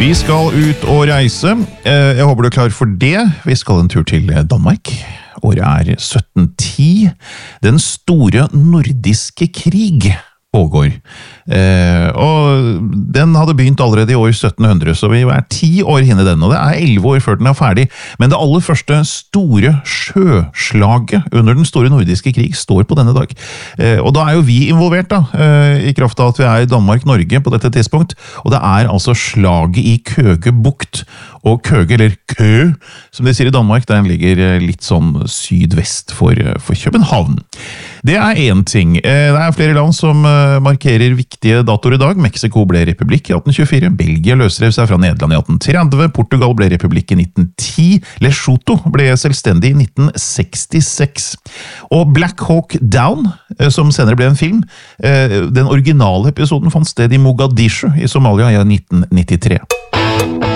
Vi skal ut og reise. Jeg håper du er klar for det. Vi skal en tur til Danmark. Året er 1710. Den store nordiske krig pågår. Og den hadde begynt allerede i år 1700, så vi er 10 år inne i den, og det er 11 år før den er ferdig. Men det aller første store sjøslaget under den store nordiske krig står på denne dag. Og da er jo vi involvert da, i kraft av at vi er i Danmark-Norge på dette tidspunkt, og det er altså slaget i Køge bukt, og Køge, eller Kø, som de sier i Danmark, den ligger litt sånn sydvest for København. Det er en ting. Det er flere land som markerer viktige datoer i dag. Mexico ble republikk i 1824, Belgia løsrev seg fra Nederland i 1830, Portugal ble republikk i 1910, Lesotho ble selvstendig i 1966. Og Black Hawk Down, som senere ble en film, den originale episoden fant sted i Mogadishu i Somalia i 1993.